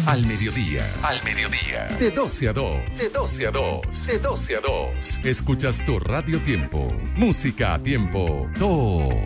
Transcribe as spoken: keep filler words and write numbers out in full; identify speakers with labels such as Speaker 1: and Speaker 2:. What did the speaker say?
Speaker 1: Al mediodía, al mediodía. De doce a dos, de doce a dos, de doce a dos. Escuchas tu Radio Tiempo. Música a tiempo, todo.